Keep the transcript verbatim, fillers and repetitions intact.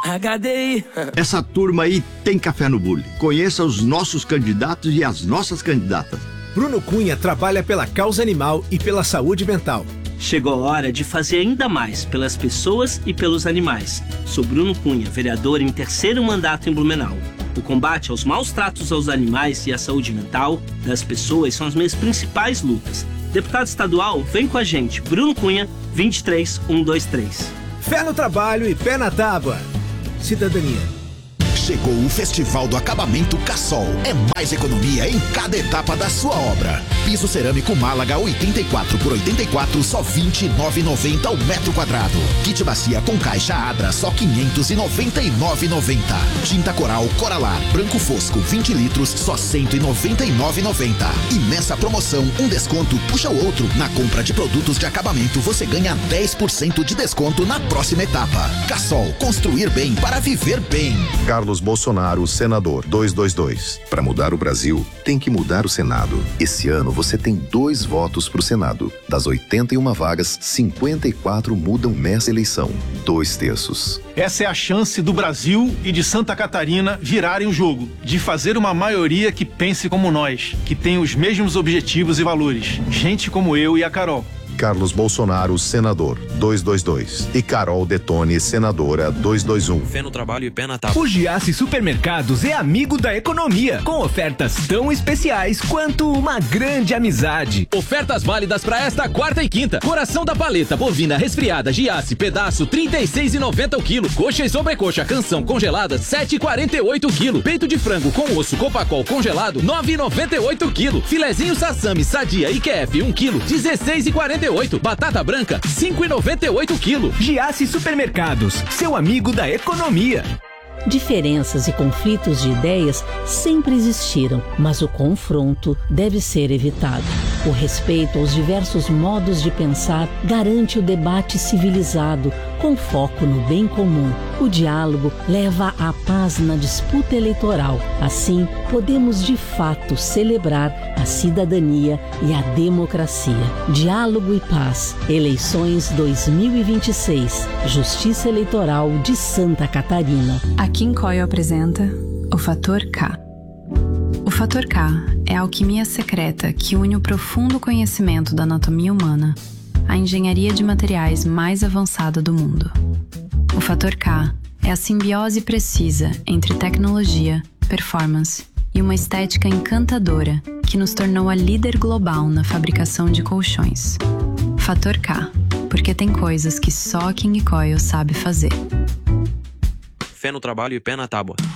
H D I. Essa turma aí tem café no bule. Conheça os nossos candidatos e as nossas candidatas. Bruno Cunha trabalha pela causa animal e pela saúde mental. Chegou a hora de fazer ainda mais pelas pessoas e pelos animais. Sou Bruno Cunha, vereador em terceiro mandato em Blumenau. O combate aos maus tratos aos animais e a saúde mental das pessoas são as minhas principais lutas. Deputado estadual, vem com a gente. Bruno Cunha, vinte e três mil cento e vinte e três. Fé no trabalho e pé na tábua. Cidadania. Chegou o Festival do Acabamento Cassol. É mais economia em cada etapa da sua obra. Piso cerâmico Málaga oitenta e quatro por oitenta e quatro, só vinte e nove reais e noventa centavos ao metro quadrado. Kit bacia com caixa Adra, só quinhentos e noventa e nove reais e noventa centavos. Tinta Coral Coralar Branco Fosco vinte litros, só cento e noventa e nove reais e noventa centavos. E nessa promoção, um desconto puxa o outro. Na compra de produtos de acabamento, você ganha dez por cento de desconto na próxima etapa. Cassol, construir bem para viver bem. Carlos Bolsonaro, senador, duzentos e vinte e dois. Para mudar o Brasil, tem que mudar o Senado. Esse ano você tem dois votos para o Senado. Das oitenta e uma vagas, cinquenta e quatro mudam nessa eleição. Dois terços. Essa é a chance do Brasil e de Santa Catarina virarem o jogo. De fazer uma maioria que pense como nós, que tem os mesmos objetivos e valores. Gente como eu e a Carol. Carlos Bolsonaro, senador, duzentos e vinte e dois. E Carol Detone, senadora, duzentos e vinte e um. Fé no trabalho e pé na tábua. O Giasse Supermercados é amigo da economia, com ofertas tão especiais quanto uma grande amizade. Ofertas válidas para esta quarta e quinta. Coração da paleta bovina resfriada Giasse, pedaço trinta e seis reais e noventa centavos o quilo. Coxa e sobrecoxa canção congelada sete reais e quarenta e oito centavos o quilo. Peito de frango com osso Copacol congelado nove reais e noventa e oito centavos o quilo. Filezinho Sassami Sadia I Q F um quilo dezesseis reais e quarenta e oito centavos. Batata branca cinco reais e noventa e oito centavos o quilo. Giasse Supermercados, seu amigo da economia. Diferenças e conflitos de ideias sempre existiram, mas o confronto deve ser evitado. O respeito aos diversos modos de pensar garante o debate civilizado, com foco no bem comum. O diálogo leva à paz na disputa eleitoral. Assim, podemos de fato celebrar a cidadania e a democracia. Diálogo e paz. Eleições dois mil e vinte e seis. Justiça Eleitoral de Santa Catarina. A Kim Coyle apresenta o Fator K. O Fator K é a alquimia secreta que une o profundo conhecimento da anatomia humana à engenharia de materiais mais avançada do mundo. O Fator K é a simbiose precisa entre tecnologia, performance e uma estética encantadora que nos tornou a líder global na fabricação de colchões. Fator K, porque tem coisas que só a King Coyle sabe fazer. Fé no trabalho e pé na tábua.